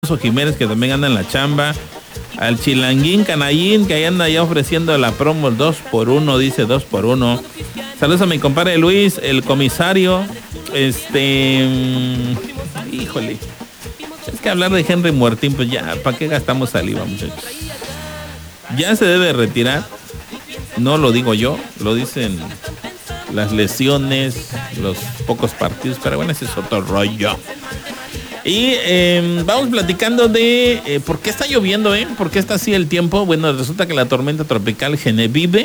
Jiménez, que también anda en la chamba. Al Chilanguín Canallín, que ahí anda ya ofreciendo la promo 2x1, dice 2x1. Saludos a mi compadre Luis, el comisario. Híjole. Es que hablar de Henry Muertín, pues ya, ¿para qué gastamos saliva, muchachos? Ya se debe retirar. No lo digo yo, lo dicen las lesiones, los pocos partidos, pero bueno, ese es otro rollo. Y vamos platicando de por qué está lloviendo, por qué está así el tiempo. Bueno, resulta que la tormenta tropical Genevieve,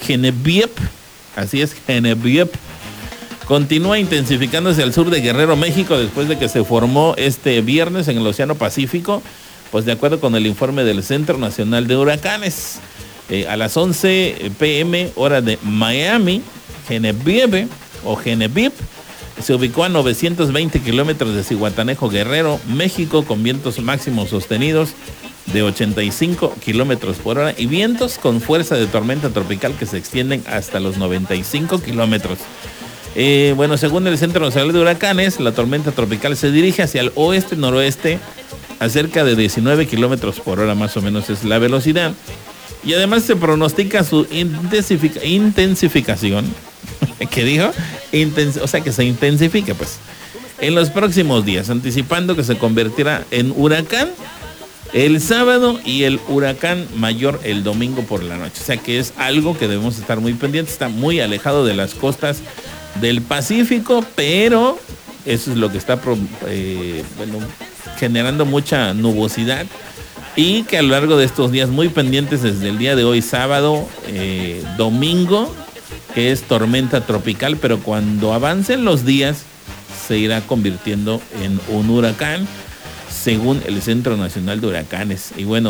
así es, Genevieve, continúa intensificándose al sur de Guerrero, México, después de que se formó este viernes en el Océano Pacífico, pues de acuerdo con el informe del Centro Nacional de Huracanes. A las 11 p.m. hora de Miami, Genevieve se ubicó a 920 kilómetros de Zihuatanejo, Guerrero, México, con vientos máximos sostenidos de 85 kilómetros por hora y vientos con fuerza de tormenta tropical que se extienden hasta los 95 kilómetros. Bueno, según el Centro Nacional de Huracanes, la tormenta tropical se dirige hacia el oeste-noroeste a cerca de 19 kilómetros por hora, más o menos es la velocidad. Y además se pronostica su intensificación. ¿Qué dijo? O sea, que se intensifique, pues, en los próximos días, anticipando que se convertirá en huracán el sábado y el huracán mayor el domingo por la noche. O sea, que es algo que debemos estar muy pendientes. Está muy alejado de las costas del Pacífico, pero eso es lo que está generando mucha nubosidad. Y que a lo largo de estos días, muy pendientes desde el día de hoy, sábado, domingo, que es tormenta tropical, pero cuando avancen los días se irá convirtiendo en un huracán, según el Centro Nacional de Huracanes. Y bueno,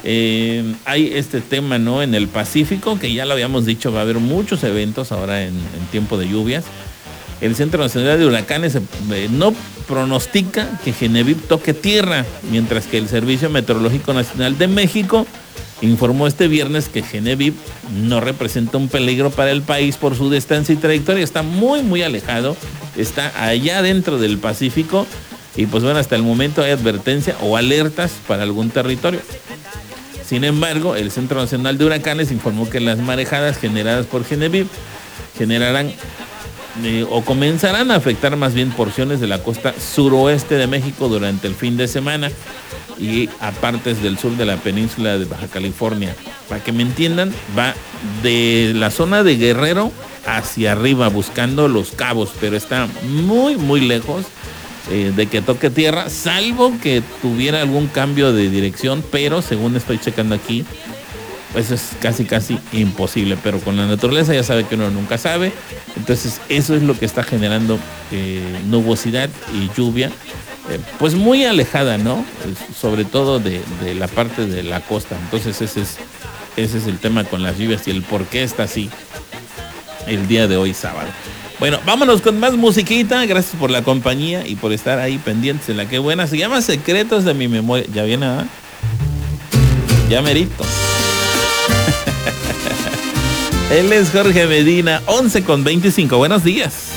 hay este tema, ¿no?, en el Pacífico, que ya lo habíamos dicho, va a haber muchos eventos ahora en tiempo de lluvias. El Centro Nacional de Huracanes no pronostica que Genevieve toque tierra, mientras que el Servicio Meteorológico Nacional de México informó este viernes que Genevieve no representa un peligro para el país por su distancia y trayectoria. Está muy, muy alejado, está allá dentro del Pacífico y pues bueno, hasta el momento hay advertencia o alertas para algún territorio. Sin embargo, el Centro Nacional de Huracanes informó que las marejadas generadas por Genevieve generarán o comenzarán a afectar más bien porciones de la costa suroeste de México durante el fin de semana y a partes del sur de la península de Baja California. Para que me entiendan, va de la zona de Guerrero hacia arriba buscando Los Cabos, pero está muy, muy lejos de que toque tierra, salvo que tuviera algún cambio de dirección, pero según estoy checando aquí, pues es casi imposible, pero con la naturaleza ya sabe que uno nunca sabe. Entonces eso es lo que está generando nubosidad y lluvia, pues muy alejada, ¿no? Sobre todo de la parte de la costa. Entonces ese es el tema con las lluvias y el por qué está así el día de hoy, sábado. Bueno, vámonos con más musiquita. Gracias por la compañía y por estar ahí pendientes en la que buena. Se llama Secretos de mi Memoria. Ya viene, ¿ah? Ya merito. Él es Jorge Medina, 11:25. Buenos días.